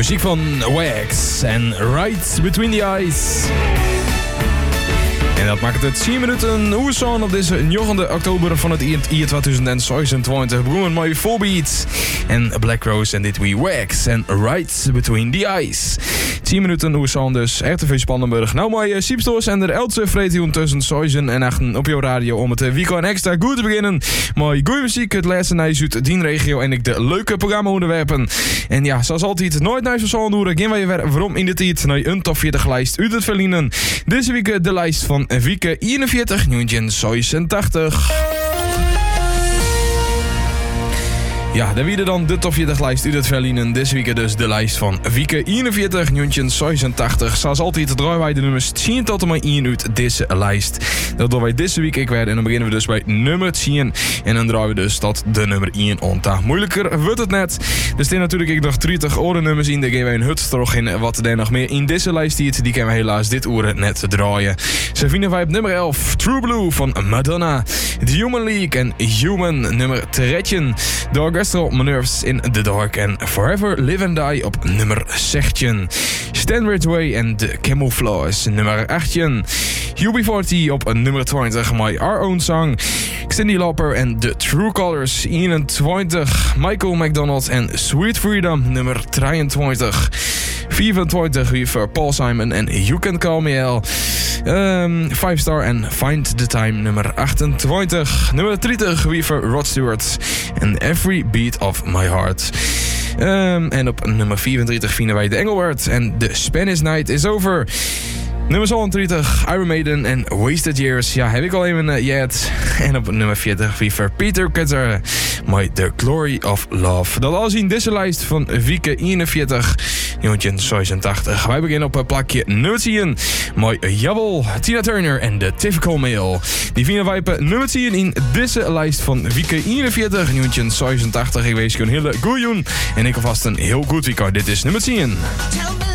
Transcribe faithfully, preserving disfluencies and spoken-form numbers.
Muziek van Wax en Right Between the Eyes. En dat maakt het tien minuten oersong op deze negende oktober van het jaar tweeduizend zevenentwintig. Begonnen met Full Beat en Black Rose en dit wie Wax en Right Between the Eyes. tien minuten oersong dus. R T V Spannenburg. Nou mooi Siepstoos en de Eltse vreedioen tussen zeven en acht op jouw radio om het weekend extra goed te beginnen. Mooi goeie muziek, het laatste nieuws uit die regio en ik de leuke programma-onderwerpen. En ja, zoals altijd, nooit naar zo'n doen. Gaan wij weer waarom in de tijd naar een top veertig lijst uit het verliezen. Deze week de lijst van Wieke eenenveertig, negentien zevenentachtig. Ja, dan weer dan de top veertig lijst uit het verliezen. Deze week dus de lijst van Wieke eenenveertig, negentien zevenentachtig. Zoals altijd draaien wij de nummers tien tot en met één uit deze lijst. Dat doen wij deze week ik weer. En dan beginnen we dus bij nummer tien. En dan draaien we dus tot de nummer één ontag. Moeilijker wordt het net. Er staan natuurlijk ik nog dertig andere nummers in. Daar geven wij een hut terug in. Wat er nog meer in deze lijst ziet, die kunnen we helaas dit uur net draaien. Ze vinden wij op nummer elf True Blue van Madonna. The Human League en Human nummer dertien. De Orchestral Manoeuvres in The Dark en Forever Live and Die op nummer zestien. Standard Way en The Camouflage nummer achttien. U B veertig op nummer twintig. My Our Own Song. Cyndi Lauper en The True Colors eenentwintig. Michael McDonald en Sweet Freedom nummer drieëntwintig. vierentwintig wie voor Paul Simon en You Can Call Me Al. Um, five Star en Find the Time nummer achtentwintig. Nummer dertig wie voor Rod Stewart en Every Beat of My Heart. Um, en op nummer vierentwintig vinden wij The Engelbert en The Spanish Night is Over. Nummer zevenendertig, Iron Maiden en Wasted Years. Ja, heb ik al even uh, yet. En op nummer veertig, wie voor Peter Cutter, My The Glory of Love. Dat alles in deze lijst van Wieke eenenveertig, negentien zevenentachtig. Wij beginnen op plakje nummer tien. My Jawel, Tina Turner en The Typical Male. Die vinden wij op nummer tien in deze lijst van Wieke eenenveertig, negentien zevenentachtig. Ik wens je een hele goeie en ik alvast een heel goed weekend. Dit is nummer tien.